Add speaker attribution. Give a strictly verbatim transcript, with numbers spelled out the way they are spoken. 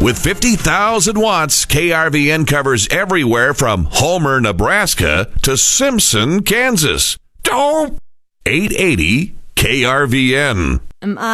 Speaker 1: With fifty thousand watts, K R V N covers everywhere from Homer, Nebraska to Simpson, Kansas. Dope! eight eighty K R V N.
Speaker 2: Am I